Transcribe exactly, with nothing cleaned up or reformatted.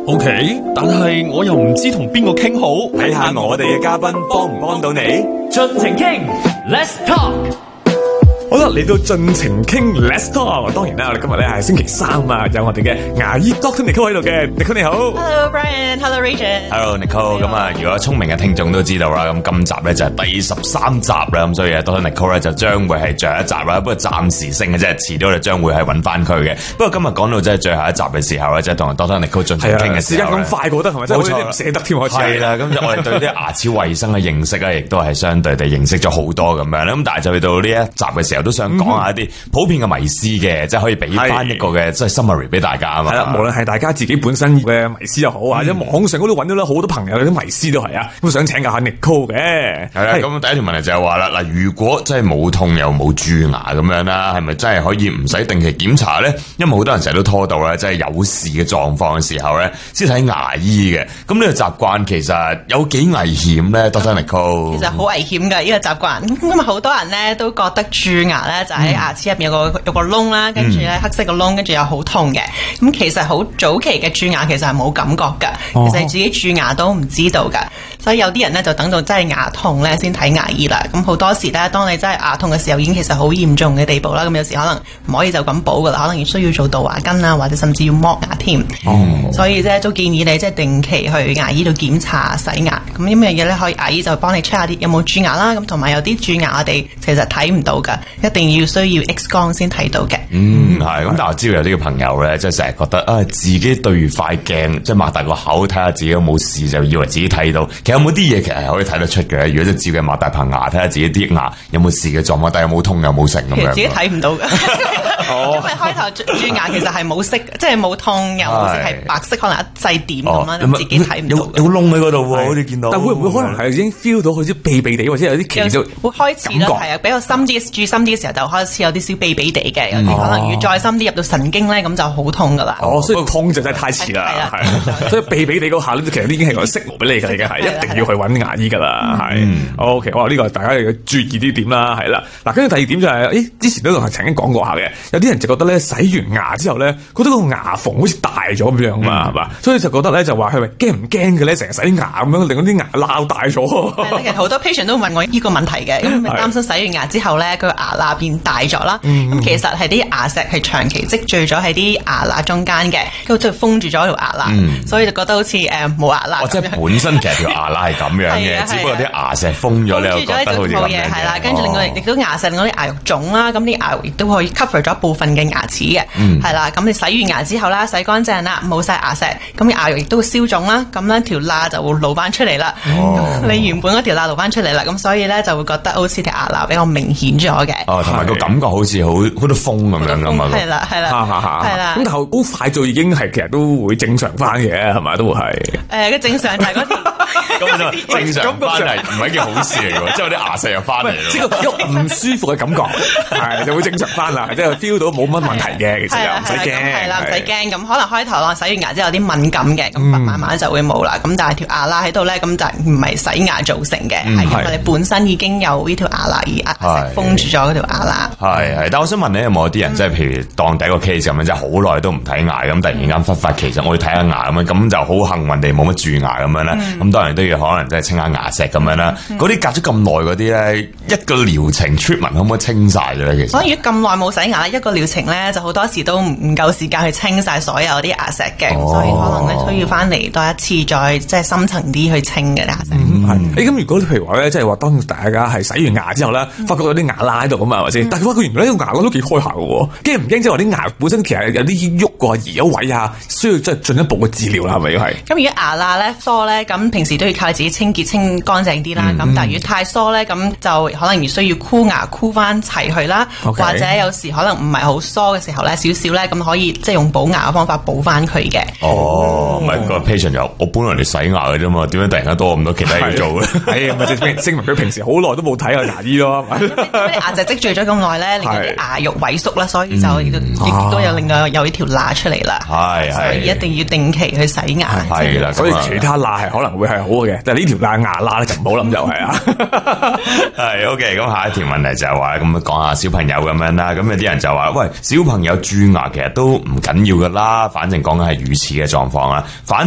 OK， 但係我又唔知同邊個傾好， 睇下我哋嘅嘉賓幫唔幫到你。 盡情傾 ，Let's talk。 好啦，嚟到盡情傾 Let's Talk。當然啦，我哋今日咧係星期三啊，有我哋嘅牙醫 Doctor Nicole 喺度嘅。Nicole 你好 ，Hello Brian，Hello Rachel。Hello Nicole。咁啊，如果聰明嘅聽眾都知道啦，咁今集咧就係第十三集啦，咁所以啊 Doctor Nicole 咧就將會係最後一集啦。不過暫時性嘅啫，遲啲我哋將會係揾翻佢嘅。不過今日講到即係最後一集嘅時候咧，即係同 Doctor Nicole 盡情傾嘅時候，時間咁快過得係咪？真係好似唔捨得添，開始係啦。咁就我哋對啲牙齒衛生嘅認識咧，亦都係相對地認識咗好多咁樣咧。咁但係就去到呢一集嘅時候，都想講下一啲普遍嘅迷思嘅，即係可以俾翻一個嘅即係 summary 俾大家啊嘛。 係啦，無論係大家自己本身嘅迷思又好啊，或者網上嗰度揾到咧好多朋友有啲迷思都係啊，咁想請教下 Nicole 嘅。 係啦，咁第一條問題就係話啦，嗱，如果真係冇痛又冇蛀牙咁樣啦，係咪真係可以唔使定期檢查咧？因為好多人成日都拖到咧，即係有事嘅狀況嘅時候咧，先睇牙醫嘅。咁呢個習慣其實有幾危險咧 ？Doctor Nicole， 其實好危險㗎呢個習慣，因為好多人咧都覺得蛀牙咧就喺牙齒入面有個有個窿啦，跟住咧黑色個窿，跟住又好痛嘅。咁其實好早期嘅蛀牙其實係冇感覺㗎，哦、其實自己蛀牙都唔知道㗎。所以有啲人咧就等到真係牙痛咧先睇牙醫啦。咁好多時咧，當你真係牙痛嘅時候，已經其實好嚴重嘅地步啦。咁有時可能唔可以就咁補㗎啦，可能要需要做杜牙根啊，或者甚至要剝牙添。哦、所以咧都建議你即係定期去牙醫度檢查洗牙。咁呢樣嘢咧，可以牙醫就幫你 check 下啲有冇蛀牙啦。咁同埋有啲蛀牙我哋其實睇唔到㗎，一定要需要 X 光先睇到嘅。 嗯，係。咁但係我知道有啲嘅朋友咧，即係成日覺得啊，自己對住塊鏡，即係擘大個口睇下自己有冇事，就以為自己睇到。其實有冇啲嘢其實係可以睇得出嘅？如果即係照鏡擘大棚牙，睇下自己啲牙有冇事嘅狀況，但係有冇痛有冇成咁樣。 其實自己睇唔到㗎。因為開頭蛀牙其實係冇色，即係冇痛又冇色，係白色，可能一細點咁樣，你自己睇唔到。 有有窿喺嗰度喎，好似見到。 但會唔會可能係已經 feel 到好似痹痹地，或者有啲奇就會開始啦，係啊，比較深啲蛀深啲嘅時候就開始有啲少痹痹地嘅，有啲可能如果再深啲入到神經咧，咁就好痛噶啦。 哦，所以痛就真係太遲啦，係。所以痹痹地嗰下咧，其實已經係個訊號俾你㗎，已經係一定要去揾牙醫㗎啦，係。OK，哇，呢個大家要注意啲點啦，係啦。嗱，跟住第二點就係，誒，之前都同曾經講過下嘅，有啲人就覺得咧，洗完牙之後咧，覺得個牙縫好似大咗咁樣嘛，係嘛，所以就覺得咧就話係咪驚唔驚嘅咧？成日洗牙咁樣，令到啲牙撈大咗。 其實好多 patient 都問我呢個問題嘅，咁擔心洗完牙之後咧，佢個牙罅變大咗啦。咁其實係啲牙石係長期積聚咗喺啲牙罅中間嘅，跟住封住咗條牙罅，所以就覺得好似誒冇牙罅。 哦，即係本身其實條牙罅係咁樣嘅，只不過啲牙石封咗，你又覺得好似冇嘢係啦。跟住另外亦都牙石令到啲牙肉腫啦，咁啲牙肉亦都可以 cover 咗部分嘅牙齒嘅，係啦。咁你洗完牙之後啦，洗乾淨啦，冇晒牙石，咁牙肉亦都會消腫啦，咁咧條罅就會露翻出嚟啦。你原本嗰條罅露翻出嚟啦，咁所以咧就會覺得好似條牙罅比較明顯咗嘅。 哦，同埋個感覺好似好好多風咁樣噶嘛。 係啦，係啦，係啦。 咁但係好快就已經係其實都會正常翻嘅，係咪都會係？ 誒，個正常就係嗰條。 咁就正常翻係唔係一件好事嚟喎，即係啲牙石又翻嚟咯。 即係喐唔舒服嘅感覺，係就會正常翻啦，即係 feel 到冇乜問題嘅，其實又唔使驚。 係啦，唔使驚。咁可能開頭啦，洗完牙之後有啲敏感嘅，咁慢慢就會冇啦。咁但係條牙罅喺度咧，咁就唔係洗牙造成嘅，係因為你本身已經有呢條牙罅而牙石封住咗嗰條牙罅。 係係，但我想問你有冇啲人即係譬如當第一個 case 咁樣，即係好耐都唔睇牙咁，突然間忽發奇想我要睇下牙咁樣，咁就好幸運地冇乜蛀牙咁樣啦。咁當然都要可能即係清下牙石咁樣啦。嗰啲隔咗咁耐嗰啲咧，一個療程 treatment 可唔可以清晒嘅咧？其實所以如果咁耐冇洗牙，一個療程咧就好多時都唔唔夠時間去清晒所有啲牙石嘅，所以可能咧需要翻嚟多一次，再即係深層啲去清嘅牙石。 係，誒咁如果譬如話咧，即係話當大家係洗完牙之後咧，發覺有啲牙罅喺度咁啊，係咪先？但係發覺原來呢個牙都幾開下嘅喎，驚唔驚？即係話啲牙本身其實有啲喐過移咗位啊，需要即係進一步嘅治療啦，係咪係？咁如果牙罅咧疏咧，咁平時都要靠自己清潔清乾淨啲啦。咁、嗯、但係如果太疏咧，咁就可能要需要箍牙箍翻齊佢啦， okay. 或者有時可能唔係好疏嘅時候咧，少少咧咁可以即係用補牙嘅方法補翻佢嘅。 哦，唔係、嗯、個 patient 又我本來嚟洗牙嘅啫嘛，點解突然間多咁多其他嘢做咧？ 係咪即係證明佢平時好耐都冇睇過牙醫咯？ 啲牙就積聚咗咁耐咧，令到啲牙肉萎縮啦，所以就亦都亦都有另外有呢條罅出嚟啦。係係，所以一定要定期去洗牙。 係啦， 所以其他罅係可能會係好嘅，但係呢條罅牙罅咧就唔好諗就係啊。 係 OK，咁下一條問題就係話咁講下小朋友咁樣啦。咁有啲人就話喂，小朋友蛀牙其實都唔緊要噶啦，反正講緊係乳齒嘅狀況啦，反正。